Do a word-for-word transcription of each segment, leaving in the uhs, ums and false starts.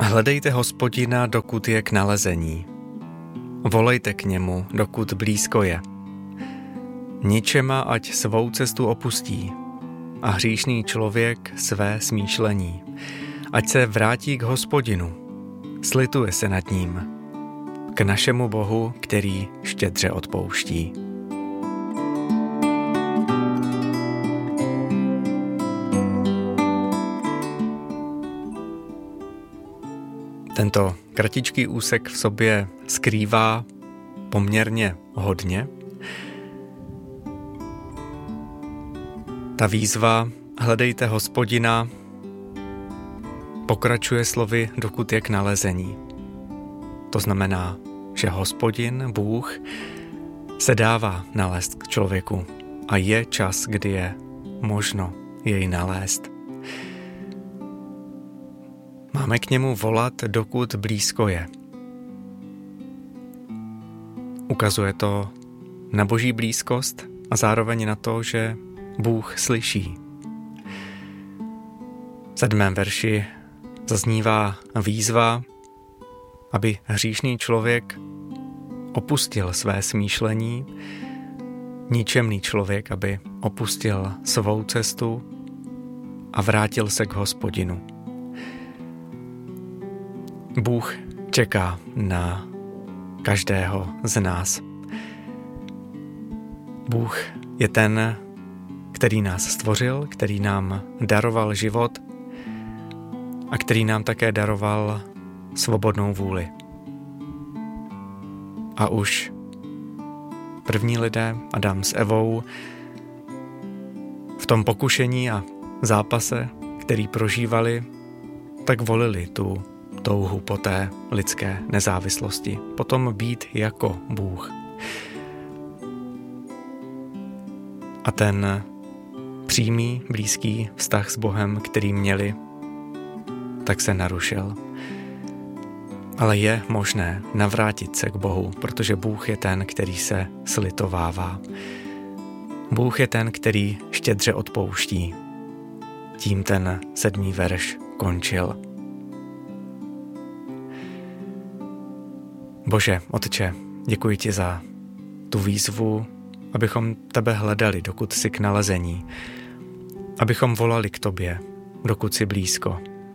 Hledejte Hospodina, dokud je k nalezení. Volejte k němu, dokud blízko je. Ničema ať svou cestu opustí a hříšný člověk své smýšlení. Ať se vrátí k Hospodinu, slituje se nad ním, k našemu Bohu, který štědře odpouští. Tento kratičký úsek v sobě skrývá poměrně hodně. Ta výzva hledejte Hospodina pokračuje slovy, dokud je k nalezení. To znamená, že Hospodin, Bůh, se dává nalézt k člověku a je čas, kdy je možno jej nalézt. Máme k němu volat, dokud blízko je. Ukazuje to na Boží blízkost a zároveň na to, že Bůh slyší. V sedmém verši zaznívá výzva, aby hříšný člověk opustil své smýšlení, ničemný člověk, aby opustil svou cestu a vrátil se k Hospodinu. Bůh čeká na každého z nás. Bůh je ten, který nás stvořil, který nám daroval život a který nám také daroval svobodnou vůli. A už první lidé, Adam s Evou, v tom pokušení a zápase, který prožívali, tak volili tu touhu po té lidské nezávislosti, potom být jako Bůh. A ten přímý, blízký vztah s Bohem, který měli, tak se narušil. Ale je možné navrátit se k Bohu, protože Bůh je ten, který se slitovává. Bůh je ten, který štědře odpouští. Tím ten sedmý verš končil. Bože, Otče, děkuji ti za tu výzvu, abychom tebe hledali, dokud jsi k nalezení, abychom volali k tobě, dokud jsi blízko.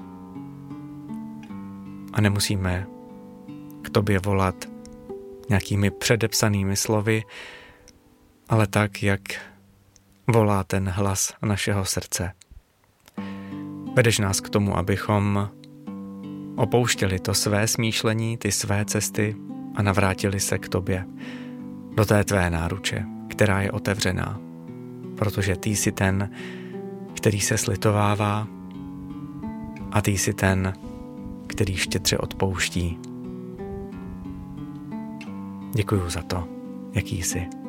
A nemusíme k tobě volat nějakými předepsanými slovy, ale tak, jak volá ten hlas našeho srdce. Vedeš nás k tomu, abychom opouštěli to své smýšlení, ty své cesty a navrátili se k tobě, do té tvé náruče, která je otevřená, protože ty jsi ten, který se slitovává a ty jsi ten, který štědře odpouští. Děkuju za to, jaký jsi.